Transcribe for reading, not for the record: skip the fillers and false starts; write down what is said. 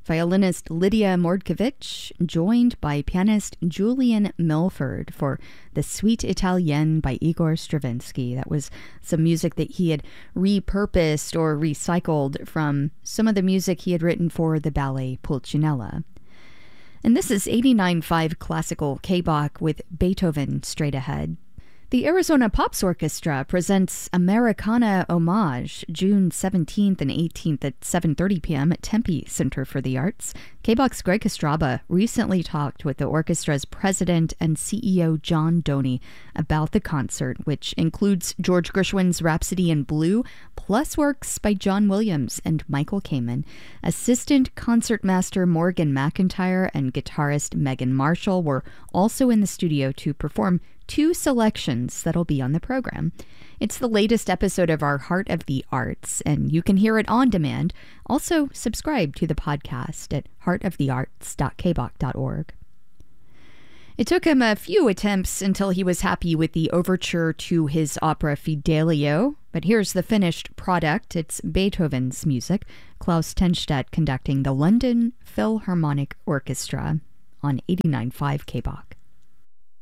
violinist Lydia Mordkovich, joined by pianist Julian Milford for the Suite Italienne by Igor Stravinsky. That was some music that he had repurposed or recycled from some of the music he had written for the ballet Pulcinella. And this is 89.5 Classical K-Bach with Beethoven straight ahead. The Arizona Pops Orchestra presents Americana Homage June 17th and 18th at 7:30 p.m. at Tempe Center for the Arts. K-Bach's Greg Estraba recently talked with the orchestra's president and CEO John Doney about the concert, which includes George Gershwin's Rhapsody in Blue, plus works by John Williams and Michael Kamen. Assistant concertmaster Morgan McIntyre and guitarist Megan Marshall were also in the studio to perform two selections that'll be on the program. It's the latest episode of our Heart of the Arts, and you can hear it on demand. Also, subscribe to the podcast at heartofthearts.kbach.org. It took him a few attempts until he was happy with the overture to his opera Fidelio, but here's the finished product. It's Beethoven's music, Klaus Tenstedt conducting the London Philharmonic Orchestra on 89.5 K-Bach.